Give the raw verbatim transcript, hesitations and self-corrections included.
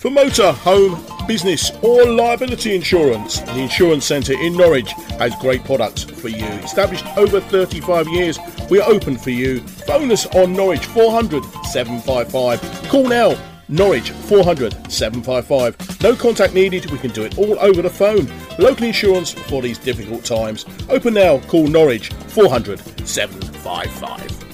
For motor, home, business or liability insurance, the Insurance Centre in Norwich has great products for you. Established over thirty-five years, we are open for you. Phone us on Norwich four hundred, seven five five. Call now, Norwich four hundred, seven five five. No contact needed, we can do it all over the phone. Local insurance for these difficult times. Open now, call Norwich four hundred, seven five five.